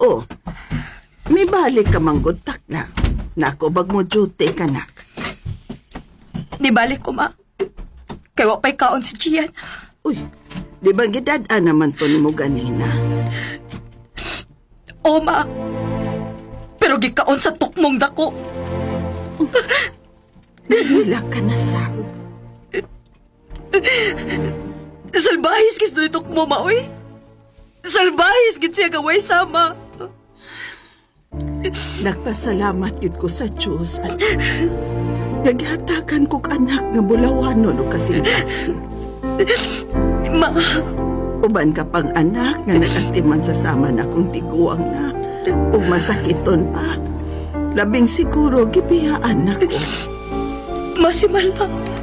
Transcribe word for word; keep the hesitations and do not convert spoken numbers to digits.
Oh, may balik ka manggutak na. Nako, bag mo duty ka na. Di balik ko, ma. Kaya wa pa'y kaon si Gian. Uy, di ba gidadaan naman to ni mo ganina? O, ma. Pero gikaon sa tukmong dako. Nahila ka na, Sam. Salbahis kis doon tukmo, ma, uy. Salbahis gid siya gaway sama. Nagpasalamat gid ko sa Diyos at naghatakan kog anak nga bulawan no kasing-kasing. Ma, Uban ka pang anak nga nagatiman sa sama na kong tiguang na ug masakiton pa. Labing siguro gibiyaan na ko. ma si Mala.